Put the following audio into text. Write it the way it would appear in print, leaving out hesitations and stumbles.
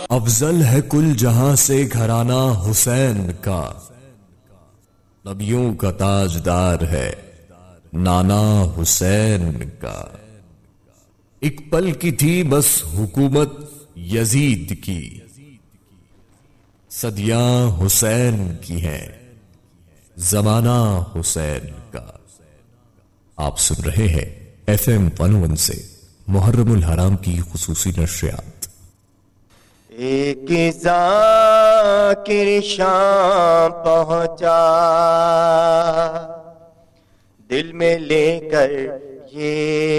अफजल है कुल जहां से घराना हुसैन का, नबियों का ताजदार है नाना हुसैन का। एक पल की थी बस हुकूमत यजीद की, सदियां हुसैन की हैं जमाना हुसैन का। आप सुन रहे हैं FM 101 से मुहर्रमुल हराम की खुसूसी नशरियात। एक ज़ाकिर शाम पहुंचा दिल में लेकर ये